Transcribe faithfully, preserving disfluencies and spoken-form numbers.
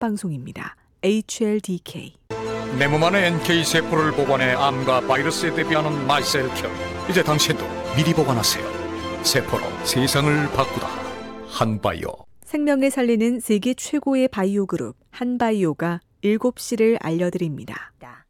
방송입니다. 에이치엘디케이. 내 몸 안에 엔케이 세포를 보관해 암과 바이러스에 대비하는 마이셀큐. 이제 당신도 미리 보관하세요. 세포로 세상을 바꾸다. 한바이오. 생명을 살리는 세계 최고의 바이오 그룹 한바이오가 일곱 시를 알려드립니다.